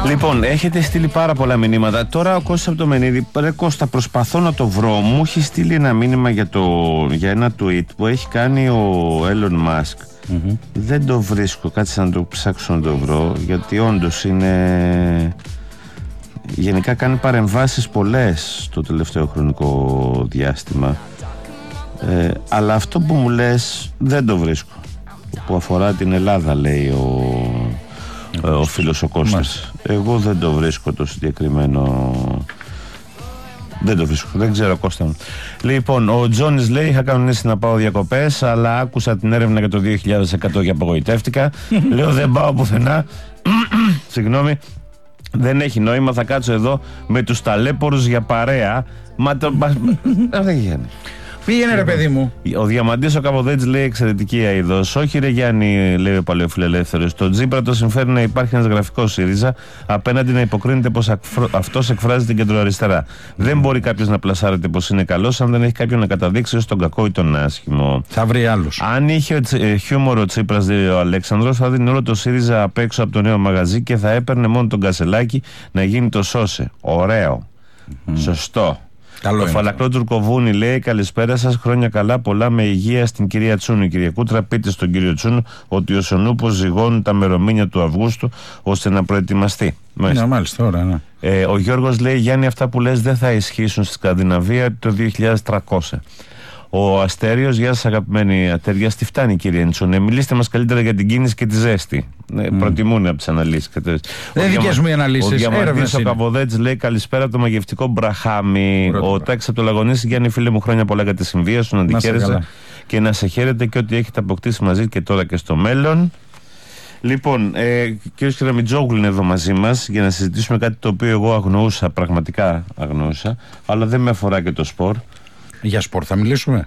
Λοιπόν, έχετε στείλει πάρα πολλά μηνύματα. Τώρα ο Κώστας από το Μενίδη, ρε Κώστα, προσπαθώ να το βρω. Μου έχει στείλει ένα μήνυμα για ένα tweet που έχει κάνει ο Elon Musk. Δεν το βρίσκω, κάτσε να το ψάξω να το βρω, γιατί όντως είναι... Γενικά κάνει παρεμβάσεις πολλές το τελευταίο χρονικό διάστημα, αλλά αυτό που μου λες δεν το βρίσκω, που αφορά την Ελλάδα, λέει ο φίλος ο Κώστας. Εγώ δεν το βρίσκω το συγκεκριμένο. Δεν το βρίσκω, δεν ξέρω, Κώστα μου. Λοιπόν, ο Τζόνις λέει: είχα κανονίσει να πάω διακοπές, αλλά άκουσα την έρευνα για το 2100 και απογοητεύτηκα. Λέω: δεν πάω πουθενά. Συγγνώμη, δεν έχει νόημα. Θα κάτσω εδώ με τους ταλέπορους για παρέα. Μα το. Δεν γίνει. Πήγαινε ρε παιδί μου. Ο Διαμαντής ο Καποδέτης λέει: εξαιρετική αηδός. Όχι ρε Γιάννη, λέει ο παλαιοφιλελεύθερος. Το Τζίπρα το συμφέρει να υπάρχει ένας γραφικός ΣΥΡΙΖΑ απέναντι να υποκρίνεται πως αυτός εκφράζει την κεντροαριστερά. Δεν μπορεί κάποιος να πλασάρεται πως είναι καλός αν δεν έχει κάποιον να καταδείξει ως τον κακό ή τον άσχημο. Θα βρει άλλους. Αν είχε χιούμορ ο Τσίπρας, λέει ο Αλέξανδρος, θα δίνει όλο το ΣΥΡΙΖΑ απ' έξω από το νέο μαγαζί και θα έπαιρνε μόνο τον Κασελάκη να γίνει το σώσε. Ωραίο. Σωστό. Το Φαλακρό Τουρκοβούνι λέει: καλησπέρα σας, χρόνια καλά, πολλά με υγεία στην κυρία Τσούνου. Κυρία Κούτρα, πείτε στον κύριο Τσούνου ότι ο Σονούπος ζυγώνει τα μερομήνια του Αυγούστου ώστε να προετοιμαστεί. Ναι, μάλιστα, ωραία, ναι. Ο Γιώργος λέει: Γιάννη, αυτά που λες δεν θα ισχύσουν στη Σκανδιναβία το 2300. Ο Αστέριος, γεια σας αγαπημένοι ατέρια, τι φτάνει κύριε Ντσούνε, μιλήστε μας καλύτερα για την κίνηση και τη ζέστη. Προτιμούν από τις αναλύσεις. Δεν δικές μου οι αναλύσεις. Ο Διαμαντής ο Καποδέτης λέει: καλησπέρα το μαγευτικό Μπραχάμι. Ο Τάκης από το Λαγωνίσι, Γιάννη φίλε μου, χρόνια πολλά για τη συμβία σου, να αντικέρεσαι και να σε χαίρετε και ό,τι έχετε αποκτήσει μαζί και τώρα και στο μέλλον. Λοιπόν, κύριος Κεραμιτζόγλου είναι εδώ μαζί μας για να συζητήσουμε κάτι το οποίο εγώ αγνοούσα, πραγματικά αγνοούσα, αλλά δεν με αφορά και το σπορ. Για σπορ θα μιλήσουμε.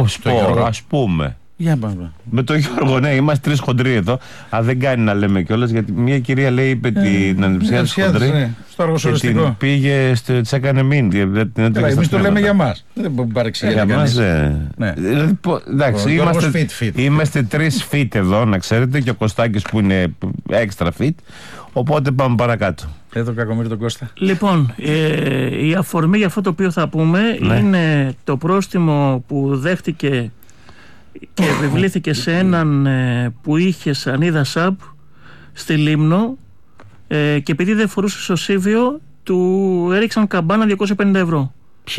Ας πούμε. Για πάμε. Με τον Γιώργο, ναι, είμαστε τρεις χοντροί εδώ. Δεν κάνει να λέμε κιόλας, γιατί μια κυρία λέει: είπε την ανεψιά χοντρή. Ναι, στο αργοσοριστικό. Και την πήγε, της έκανε μήν. Εμείς το λέμε για μας. Δεν μπορεί να παρεξηγήσει. Για μας, ναι. Εντάξει, είμαστε τρεις fit εδώ, να ξέρετε, και ο Κωστάκης που είναι extra fit. Οπότε πάμε παρακάτω. Εδώ κακομοίρη τον Κώστα. Λοιπόν, η αφορμή για αυτό το οποίο θα πούμε είναι το πρόστιμο που δέχτηκε και επιβλήθηκε σε έναν που είχε σανίδα ΣΑΠ στη Λίμνο και επειδή δεν φορούσε σωσίβιο του έριξαν καμπάνα 250 ευρώ.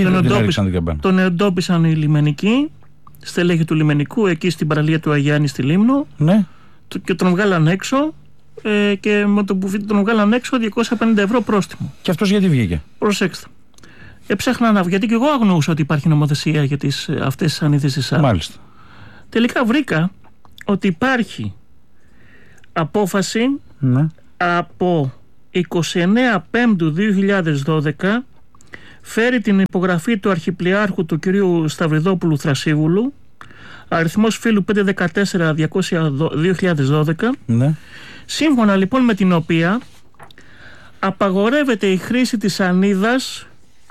Τον εντόπισαν οι λιμενικοί, στελέχη του λιμενικού εκεί στην παραλία του Αγιάννη στη Λίμνο, ναι. Και τον βγάλαν έξω. Και με το που τον βγάλαν έξω 250 ευρώ πρόστιμο. Και αυτός γιατί βγήκε? Προσέξτε. Έψαχνα να βγει, γιατί και εγώ αγνοούσα ότι υπάρχει νομοθεσία για αυτές τις ανήθειες της ΣΑΠ. Μάλιστα. Τελικά βρήκα ότι υπάρχει απόφαση από 29 Πέμπτου 2012, φέρει την υπογραφή του Αρχιπλιάρχου του κυρίου Σταυριδόπουλου Θρασίβουλου, αριθμός φύλου 514-2012, ναι. Σύμφωνα λοιπόν με την οποία απαγορεύεται η χρήση της σανίδας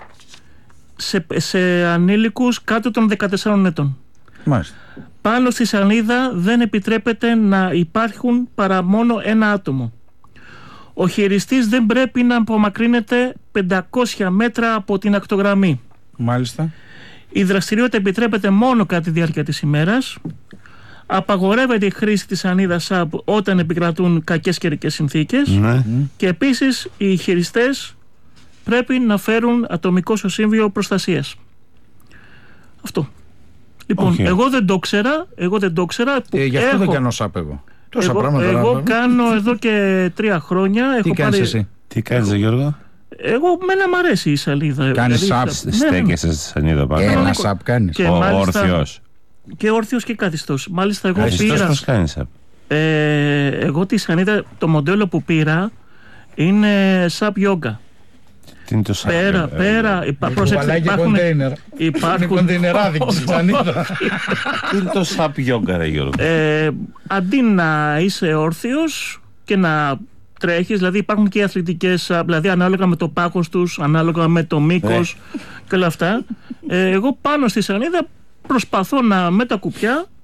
σε ανήλικους κάτω των 14 ετών. Μάλιστα. Πάνω στη σανίδα δεν επιτρέπεται να υπάρχουν παρά μόνο ένα άτομο. Ο χειριστής δεν πρέπει να απομακρύνεται 500 μέτρα από την ακτογραμμή. Μάλιστα. Η δραστηριότητα επιτρέπεται μόνο κατά τη διάρκεια της ημέρας. Απαγορεύεται η χρήση της σανίδας ΣΑΠ όταν επικρατούν κακές καιρικές συνθήκες. Ναι. Και επίσης οι χειριστές πρέπει να φέρουν ατομικό σωσίβιο προστασίας. Αυτό. Λοιπόν, εγώ δεν το ξέρα. Γι' αυτό δεν κάνω ΣΑΠ εγώ. Εγώ κάνω εδώ και 3 χρόνια. Τι κάνεις εσύ? Τι κάνεις Γιώργο? Εγώ μένα μ' αρέσει η σανίδα. Κάνεις ΣΑΠ? Στέκεσαι στη σανίδα πάνω? Ένα ΣΑΠ κάνεις? Όρθιος? Και όρθιος και κάθιστος. Μάλιστα εγώ πήρα. Πώς κάνεις ΣΑΠ? Εγώ τη σανίδα, το μοντέλο που πήρα είναι SAP Yoga. Τι είναι το SAP? Πέρα, υπάρχουν κοντέινεράδικη στη σανίδα. Τι είναι το SAP Yoga, ρε Γιώργο? Αντί να είσαι όρθιος και να τρέχεις, δηλαδή υπάρχουν και αθλητικές, δηλαδή ανάλογα με το πάχος τους, ανάλογα με το μήκος και όλα αυτά. Εγώ πάνω στη σανίδα προσπαθώ με τα κουπιά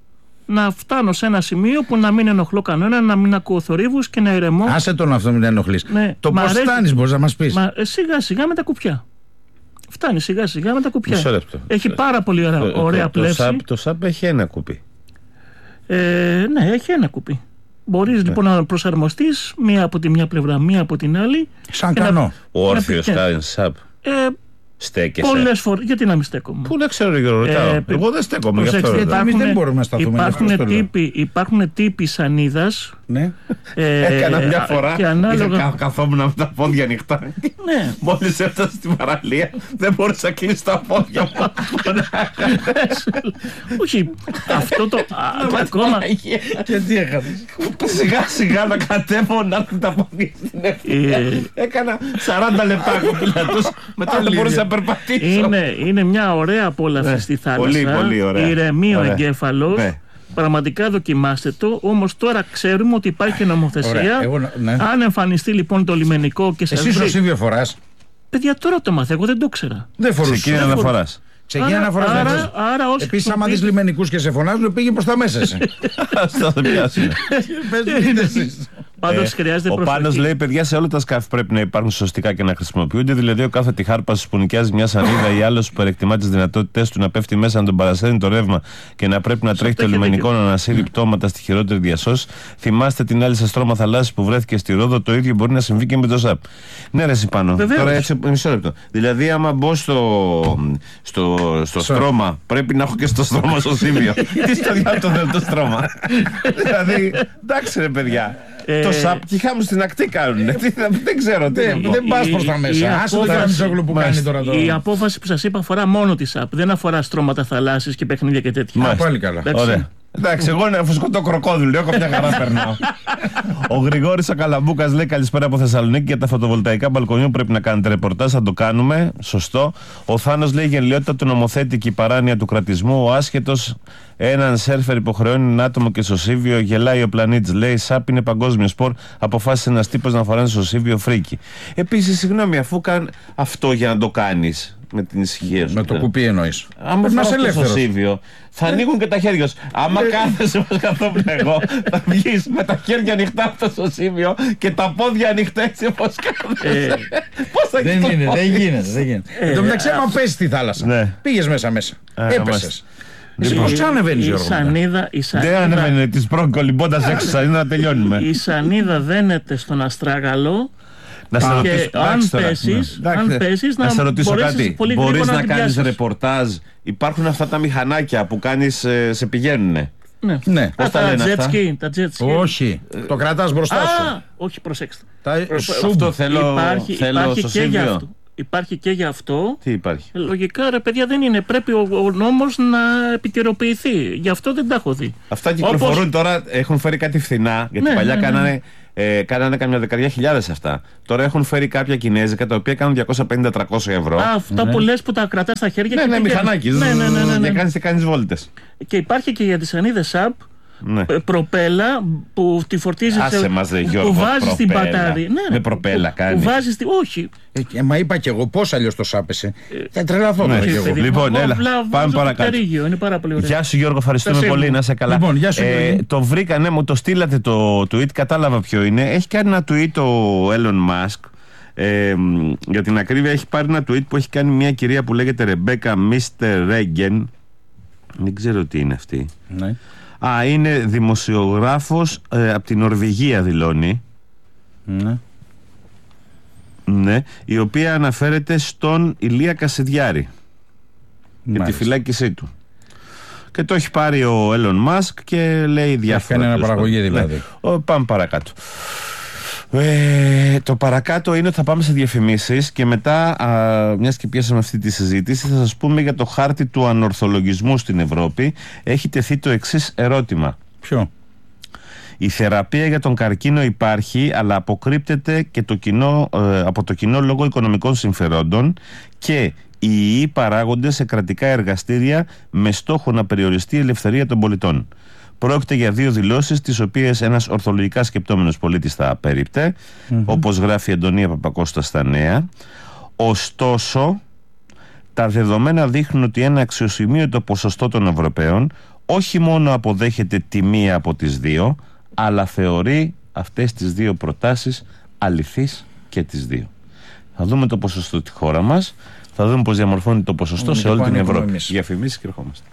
να φτάνω σε ένα σημείο που να μην ενοχλώ κανένα, να μην ακούω θορύβους και να ηρεμώ. Άσε τον αυτό, μην ενοχλείς. Ναι, το πώς φτάνεις, μπορείς να μας πεις? Σιγά σιγά με τα κουπιά. Φτάνει σιγά σιγά με τα κουπιά. Μισό λεπτό. Έχει πάρα πολύ ωραία πλεύση. Το ΣΑΠ έχει ένα κουπί. Ναι, έχει ένα κουπί. Μπορείς λοιπόν να προσαρμοστείς μία από τη μια πλευρά, μία από την άλλη. Σαν κανό. Ο όρθιος κάνει ΣΑΠ. Στέκεσαι. Πολλές φορές. Γιατί να μην στέκομαι? Πού να ξέρω, Γιώργο, εγώ δεν στέκομαι. Εμείς δεν μπορούμε να σταθούμε. Υπάρχουν τύποι σανίδας. Ναι. Έκανα μια φορά. Και ανάλογα... Καθόμουν με τα πόδια ανοιχτά. Ναι. Μόλις έφτασα στην παραλία, δεν μπορούσα να κλείσω τα πόδια μου. Όχι. Αυτό το. Ακόμα. Και τι έκανες? Σιγά σιγά να κατέβω να έρθουν τα πόδια στην ευθεία. Έκανα 40 λεπτά κοπηλατούς. Μετά δεν μπορούσα να περπατήσω. Είναι μια ωραία απόλαυση στη θάλασσα. Πολύ ωραία. Ηρεμεί ο εγκέφαλος. Πραγματικά δοκιμάστε το. Όμως τώρα ξέρουμε ότι υπάρχει νομοθεσία. Αν εμφανιστεί λοιπόν το λιμενικό και σας βρει. Εσύ σωσίβιο φοράς? Παιδιά, τώρα το μάθω. Εγώ δεν το ήξερα. Δεν φορούσα. Ξεκίνησε να φοράς. Άρα επίσης, άμα δεις λιμενικούς και σε φωνάζουν, πήγε προς τα μέσα εσύ. Θα σε πιάσουν. Πάντως χρειάζεται ο προσοχή. Πάνος λέει: παιδιά, σε όλα τα σκάφη πρέπει να υπάρχουν σωστικά και να χρησιμοποιούνται. Δηλαδή, ο κάθε τυχάρπας που νοικιάζει μια σανίδα ή άλλος που υπερεκτιμά τις δυνατότητές του να πέφτει μέσα να τον παρασέρνει το ρεύμα και να πρέπει να τρέχει το λιμενικό να ανασύρει πτώματα στη χειρότερη διασώση. Θυμάστε την άλλη σε στρώμα θαλάσσης που βρέθηκε στη Ρόδο, το ίδιο μπορεί να συμβεί και με το ΣΑΠ. Ναι, ρε Πάνω. Τώρα έτσι, μισό λεπτό. Δηλαδή, άμα μπω στο στρώμα, πρέπει να έχω και στο στρώμα στο Σύμβιο. Τι στο διάλογο το στρώμα. Δηλαδή, εντάξει, ρε παιδιά. Το ΣΑΠ και είχαμε στην ακτή κάνουνε. Δεν ξέρω τι. Δεν πας προς τα μέσα. Άσε το Καραμιζόγλου που κάνει τώρα. Η απόφαση που σας είπα αφορά μόνο τη ΣΑΠ. Δεν αφορά στρώματα θαλάσσης και παιχνίδια και τέτοια. Πάλι καλά. Εντάξει, εγώ είναι φουσκωτό το κροκόδιλο, έχω μια χαρά περνάω. Ο Γρηγόρης ο Καλαμπούκας λέει: καλησπέρα από Θεσσαλονίκη. Για τα φωτοβολταϊκά μπαλκονιού πρέπει να κάνετε ρεπορτάζ, θα το κάνουμε. Σωστό. Ο Θάνος λέει: γενναιότητα του νομοθέτη και η παράνοια του κρατισμού. Ο άσχετος έναν σέρφερ υποχρεώνει ένα άτομο και σωσίβιο. Γελάει ο πλανήτης. Λέει: ΣΑΠ είναι παγκόσμιο σπορ. Αποφάσισε ένας τύπος να φοράει σωσίβιο φρίκι. Επίσης, συγγνώμη, αφού κάνει αυτό για να το κάνεις. Με την ησυχία σου. Με το κουπί εννοείς. Άμα φοράς το σωσίβιο, θα ανοίγουν και τα χέρια σου. Άμα κάθεσαι όπως καθόμουν εγώ, θα βγεις με τα χέρια ανοιχτά από το σωσίβιο και τα πόδια ανοιχτά έτσι όπως κάθεσαι. Πώς θα γίνει? Δεν γίνεται. Εν τω μεταξύ, άμα πέσει στη θάλασσα, πήγες μέσα. Έπεσες. Πώς ανεβαίνεις, Γιώργο? Δεν ανεβαίνει της κολυμπώντας έξω σανίδα να τελειώνουμε. Η σανίδα δένεται στον αστράγαλο. Και αν πέσεις να σε ρωτήσω κάτι. Μπορείς να κάνεις ρεπορτάζ? Υπάρχουν αυτά τα μηχανάκια που κάνεις, σε πηγαίνουνε. Ναι. Πώς τα λένε αυτά? Τα jet ski. Όχι. Το κρατάς μπροστά σου. Όχι, προσέξτε. Αυτό θέλω σωσίβιο. Υπάρχει και για αυτό. Τι υπάρχει? Λογικά, ρε παιδιά, δεν είναι. Πρέπει ο νόμος να επικαιροποιηθεί. Γι' αυτό δεν τα έχω δει. Αυτά κυκλοφορούν τώρα, έχουν φέρει κάτι φθηνά. Γιατί παλιά κάνανε καμιά 10.000 αυτά. Τώρα έχουν φέρει κάποια κινέζικα τα οποία κάνουν 250-300 ευρώ. Αυτά που λες που τα κρατάς στα χέρια. Ναι, μηχανάκι. Και κάνεις βόλτες. Και υπάρχει και για τις σανίδες ΣΑΠ. Προπέλα που τη φορτίζεις. Άσε μας, λέει Γιώργο, που βάζεις στην μπατάρη. Με προπέλα κάνει. Που βάζεις όχι. Μα είπα και εγώ πώς αλλιώς το σάπεσε. Θα τρελαθώ τώρα κι εγώ. Λοιπόν, έλα, πάμε παρακάτω. Είναι πάρα πολύ ωραίο. Γεια σου Γιώργο, ευχαριστούμε πολύ, να είσαι καλά. Λοιπόν, γεια σου, το βρήκα, ναι, μου το στείλατε το tweet, κατάλαβα ποιο είναι. Έχει κάνει ένα tweet ο Elon Musk. Για την ακρίβεια, έχει πάρει ένα tweet που έχει κάνει μια κυρία που λέγεται Ρεμπέκα Μίστερ Ρέγγεν. Δεν ξέρω τι είναι αυτή. Ναι. Είναι δημοσιογράφος από την Νορβηγία, δηλώνει. Ναι, η οποία αναφέρεται στον Ηλία Κασιδιάρη και τη φυλάκισή του. Και το έχει πάρει ο Elon Musk και λέει διάφορα. Έχει κάνει παραγωγή δηλαδή. Πάμε παρακάτω. Το παρακάτω είναι ότι θα πάμε σε διαφημίσεις και μετά, μιας και πιάσαμε αυτή τη συζήτηση, θα σας πούμε για το χάρτη του ανορθολογισμού στην Ευρώπη. Έχει τεθεί το εξής ερώτημα. Ποιο? Η θεραπεία για τον καρκίνο υπάρχει, αλλά αποκρύπτεται και από το κοινό λόγω οικονομικών συμφερόντων και οι ιοί παράγονται σε κρατικά εργαστήρια με στόχο να περιοριστεί η ελευθερία των πολιτών. Πρόκειται για δύο δηλώσεις τις οποίες ένας ορθολογικά σκεπτόμενος πολίτης θα απέρριπτε, όπως γράφει η Αντωνία Παπακώστα στα Νέα. Ωστόσο, τα δεδομένα δείχνουν ότι ένα αξιοσημείωτο ποσοστό των Ευρωπαίων, όχι μόνο αποδέχεται τη μία από τις δύο, αλλά θεωρεί αυτές τις δύο προτάσεις αληθείς και τις δύο. Θα δούμε το ποσοστό στη χώρα μας, θα δούμε πώς διαμορφώνει το ποσοστό σε όλη την Ευρώπη. Διαφημίσεις και ερχόμαστε.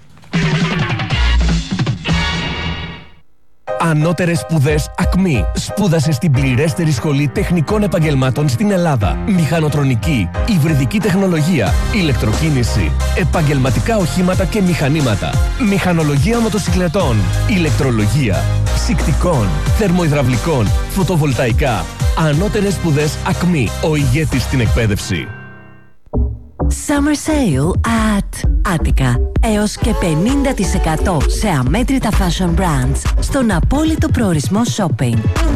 Ανώτερες σπουδές ΑΚΜΗ. Σπούδασε στην πληρέστερη σχολή τεχνικών επαγγελμάτων στην Ελλάδα. Μηχανοτρονική, υβριδική τεχνολογία, ηλεκτροκίνηση, επαγγελματικά οχήματα και μηχανήματα, μηχανολογία μοτοσυκλετών, ηλεκτρολογία, ψυκτικών, θερμοϊδραυλικών, φωτοβολταϊκά. Ανώτερες σπουδές ΑΚΜΗ. Ο ηγέτης στην εκπαίδευση. Summer Sale at Attica. Έως και 50% σε αμέτρητα fashion brands στον απόλυτο προορισμό shopping.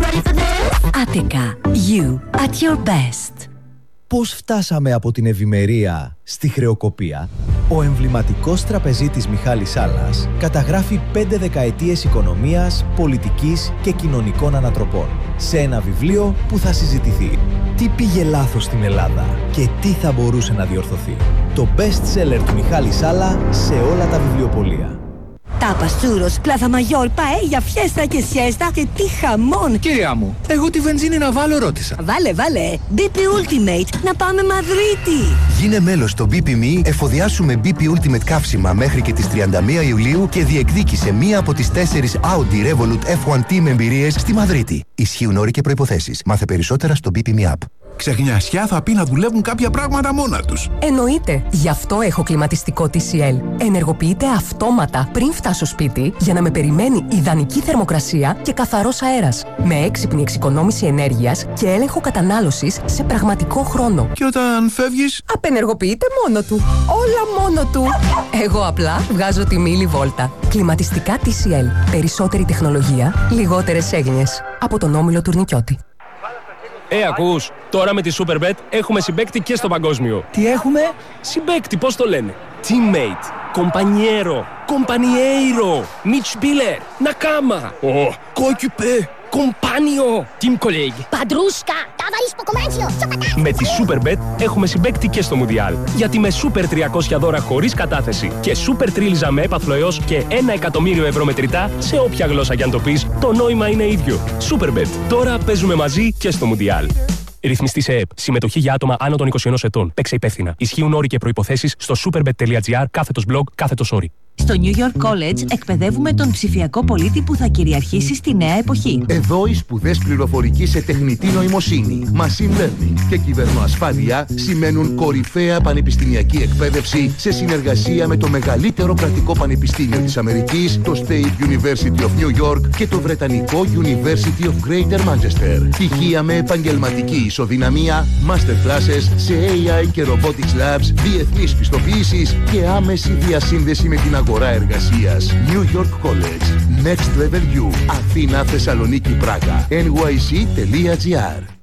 Attica. You at your best. Πώς φτάσαμε από την ευημερία στη χρεοκοπία? Ο εμβληματικός τραπεζίτης Μιχάλης Σάλλας καταγράφει 5 δεκαετίες οικονομίας, πολιτικής και κοινωνικών ανατροπών σε ένα βιβλίο που θα συζητηθεί. Τι πήγε λάθος στην Ελλάδα και τι θα μπορούσε να διορθωθεί? Το best seller του Μιχάλη Σάλλα σε όλα τα βιβλιοπωλεία. Τάπας, τσούρος, πλάθα μαγιόρ, παέλια, φιέστα και σιέστα και τι χαμόν! Κυρία μου, εγώ τη βενζίνη να βάλω ρώτησα. Βάλε, BP Ultimate, να πάμε Μαδρίτη! Γίνε μέλος στο BP.me, εφοδιάσουμε BP Ultimate καύσιμα μέχρι και τις 31 Ιουλίου και διεκδίκησε μία από τις 4 Audi Revolut F1 Team εμπειρίες στη Μαδρίτη. Ισχύουν όροι και προϋποθέσεις. Μάθε περισσότερα στο BP.me app. Ξεχνιασιά θα πει να δουλεύουν κάποια πράγματα μόνα τους. Εννοείται. Γι' αυτό έχω κλιματιστικό TCL. Ενεργοποιείται αυτόματα πριν φτάσω σπίτι για να με περιμένει ιδανική θερμοκρασία και καθαρός αέρας. Με έξυπνη εξοικονόμηση ενέργειας και έλεγχο κατανάλωσης σε πραγματικό χρόνο. Και όταν φεύγεις? Απενεργοποιείται μόνο του. Όλα μόνο του. Εγώ απλά βγάζω τη μίλη βόλτα. Κλιματιστικά TCL. Περισσότερη τεχνολογία, λιγότερες έγνοιες. Από τον όμιλο Τουρνικιώτη. Ακούς, τώρα με τη Superbet έχουμε συμπαίκτη και στο παγκόσμιο. Τι έχουμε? Συμπαίκτη, πώς το λένε? Teammate, compañero, compañeiro, Mitspieler, Nakama, coéquipier, compagno, team colleague. Παντρούσκα, ταβαλείς στο κομμάτσιο. Με τη Superbet έχουμε συμπαίκτη και στο Μουντιάλ. Γιατί με Super 300 δώρα χωρίς κατάθεση και Super Τρίλιζα με έπαθλο έως και 1 εκατομμύριο ευρώ μετρητά, σε όποια γλώσσα κι αν το πεις, το νόημα είναι ίδιο. Superbet. Τώρα παίζουμε μαζί και στο Μουντιάλ. Ρυθμιστή σε ΕΕΠ. Συμμετοχή για άτομα άνω των 21 ετών. Παίξε υπεύθυνα. Ισχύουν όροι και προϋποθέσεις στο superbet.gr/blog/όροι. Στο New York College εκπαιδεύουμε τον ψηφιακό πολίτη που θα κυριαρχήσει στη νέα εποχή. Εδώ οι σπουδές πληροφορικής σε τεχνητή νοημοσύνη, machine learning και κυβερνοασφάλεια σημαίνουν κορυφαία πανεπιστημιακή εκπαίδευση σε συνεργασία με το μεγαλύτερο κρατικό πανεπιστήμιο της Αμερικής, το State University of New York και το βρετανικό University of Greater Manchester. Πτυχία με επαγγελματική ισοδυναμία, master classes σε AI και robotics labs, διεθνείς πιστοποιήσεις και άμεση διασύνδεση με την αγορά εργασίας. New York College. Next Level U. Αθήνα, Θεσσαλονίκη, Πράγα. nyc.gr.